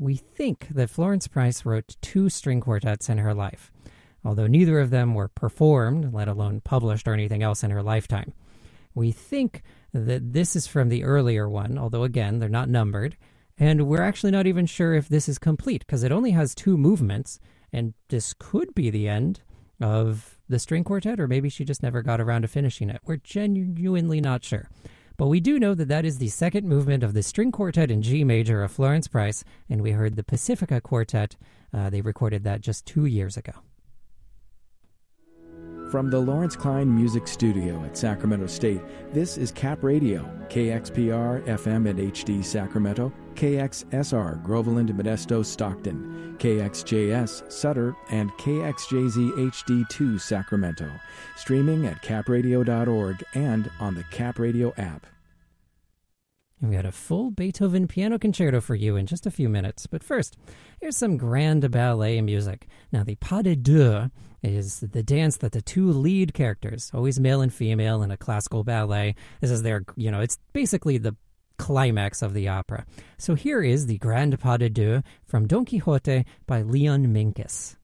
We think that Florence Price wrote 2 string quartets in her life, although neither of them were performed, let alone published or anything else in her lifetime. We think that this is from the earlier one, although again, they're not numbered, and we're actually not even sure if this is complete, because it only has 2 movements, and this could be the end of the string quartet, or maybe she just never got around to finishing it. We're genuinely not sure. But we do know that that is the second movement of the string quartet in G major of Florence Price, and we heard the Pacifica Quartet. They recorded that just 2 years ago. From the Lawrence Klein Music Studio at Sacramento State, this is Cap Radio, KXPR FM and HD Sacramento, KXSR Groveland, Modesto, Stockton, KXJS Sutter, and KXJZ HD2 Sacramento. Streaming at capradio.org and on the Cap Radio app. We got a full Beethoven piano concerto for you in just a few minutes. But first, here's some grand ballet music. Now, the pas de deux is the dance that the 2 lead characters, always male and female in a classical ballet, this is their, it's basically the climax of the opera. So here is the Grand Pas de Deux from Don Quixote by Leon Menkes.